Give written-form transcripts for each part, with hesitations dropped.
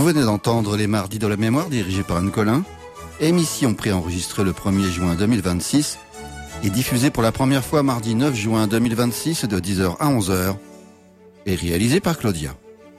venez d'entendre les Mardis de la mémoire dirigés par Anne Collin, émission préenregistrée le 1er juin 2026 et diffusée pour la première fois mardi 9 juin 2026 de 10h à 11h et réalisée par Claudia.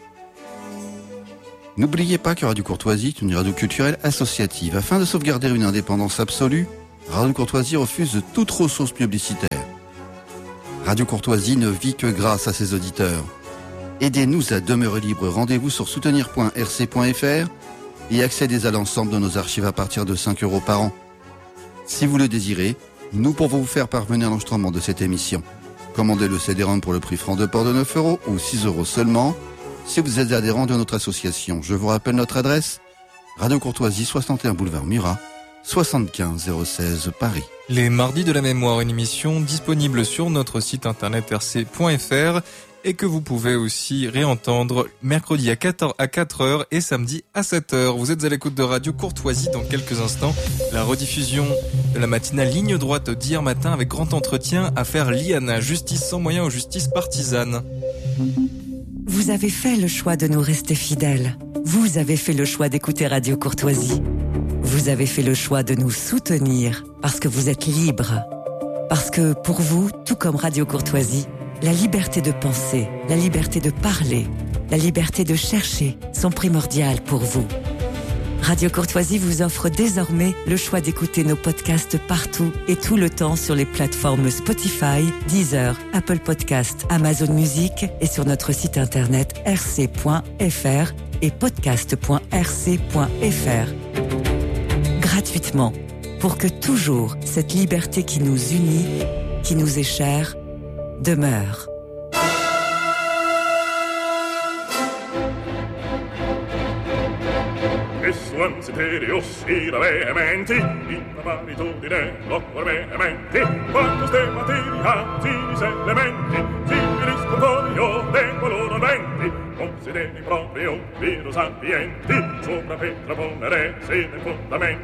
N'oubliez pas que Radio Courtoisie est une radio culturelle associative. Afin de sauvegarder une indépendance absolue, Radio Courtoisie refuse toute ressource publicitaire. Radio Courtoisie ne vit que grâce à ses auditeurs. Aidez-nous à demeurer libre. Rendez-vous sur soutenir.rc.fr et accédez à l'ensemble de nos archives à partir de 5 € par an. Si vous le désirez, nous pouvons vous faire parvenir l'enregistrement de cette émission. Commandez le CD-ROM pour le prix franc de port de 9 € ou 6 € seulement si vous êtes adhérent de notre association. Je vous rappelle notre adresse, Radio Courtoisie, 61 boulevard Murat, 75 016 Paris. Les Mardis de la mémoire, une émission disponible sur notre site internet rc.fr et que vous pouvez aussi réentendre mercredi à 4h et samedi à 7h. Vous êtes à l'écoute de Radio Courtoisie. Dans quelques instants, la rediffusion de la matinale Ligne droite d'hier matin avec grand entretien, affaire Liana, justice sans moyens ou justice partisane. Vous avez fait le choix de nous rester fidèles. Vous avez fait le choix d'écouter Radio Courtoisie. Vous avez fait le choix de nous soutenir parce que vous êtes libres. Parce que pour vous, tout comme Radio Courtoisie, la liberté de penser, la liberté de parler, la liberté de chercher sont primordiales pour vous. Radio Courtoisie vous offre désormais le choix d'écouter nos podcasts partout et tout le temps sur les plateformes Spotify, Deezer, Apple Podcasts, Amazon Music et sur notre site internet rc.fr et podcast.rc.fr. Gratuitement, pour que toujours cette liberté qui nous unit, qui nous est chère, demeure. Stereo sira vehementi, in paritudine, l'occhio vehementi, quando ste materia, si elementi, si riscontrano io, tengo loro venti, consideri proprio virus ambienti, sopra Petra ponere, se ne fondamenti.